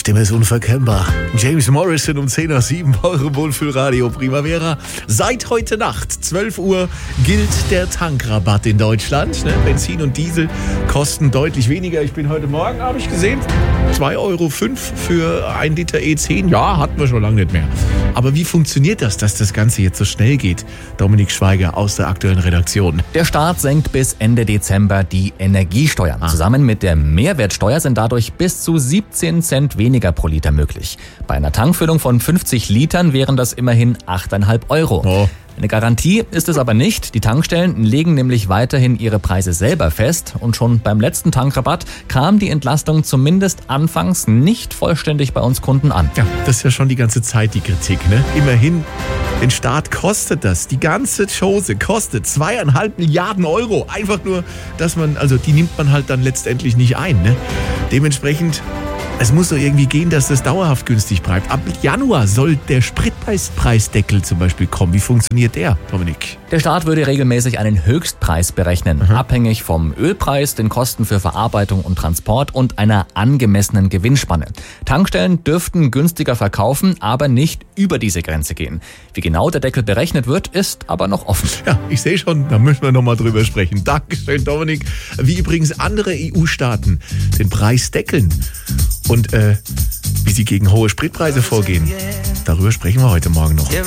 Stimme ist unverkennbar. James Morrison um 10:07 eure Wohlfühlradio Primavera. Seit heute Nacht, 12 Uhr, gilt der Tankrabatt in Deutschland. Benzin und Diesel kosten deutlich weniger. Ich bin heute Morgen, habe ich gesehen, 2,05 Euro für 1 Liter E10. Ja, hatten wir schon lange nicht mehr. Aber wie funktioniert das, dass das Ganze jetzt so schnell geht? Dominik Schweiger aus der aktuellen Redaktion. Der Staat senkt bis Ende Dezember die Energiesteuern. Zusammen mit der Mehrwertsteuer sind dadurch bis zu 17 Cent weniger pro Liter möglich. Bei einer Tankfüllung von 50 Litern wären das immerhin 8,5 Euro. Oh. Eine Garantie ist es aber nicht. Die Tankstellen legen nämlich weiterhin ihre Preise selber fest. Und schon beim letzten Tankrabatt kam die Entlastung zumindest anfangs nicht vollständig bei uns Kunden an. Ja, das ist ja schon die ganze Zeit die Kritik, ne? Immerhin, den Staat kostet das. Die ganze Chose kostet 2,5 Milliarden Euro. Einfach nur, dass die nimmt man halt dann letztendlich nicht ein, ne? Dementsprechend, es muss doch irgendwie gehen, dass das dauerhaft günstig bleibt. Ab Januar soll der Spritpreisdeckel zum Beispiel kommen. Wie funktioniert der, Dominik? Der Staat würde regelmäßig einen Höchstpreis berechnen, abhängig vom Ölpreis, den Kosten für Verarbeitung und Transport und einer angemessenen Gewinnspanne. Tankstellen dürften günstiger verkaufen, aber nicht über diese Grenze gehen. Wie genau der Deckel berechnet wird, ist aber noch offen. Ja, ich sehe schon, da müssen wir nochmal drüber sprechen. Dankeschön, Dominik. Wie übrigens andere EU-Staaten den Preis deckeln. Und wie sie gegen hohe Spritpreise vorgehen, darüber sprechen wir heute Morgen noch.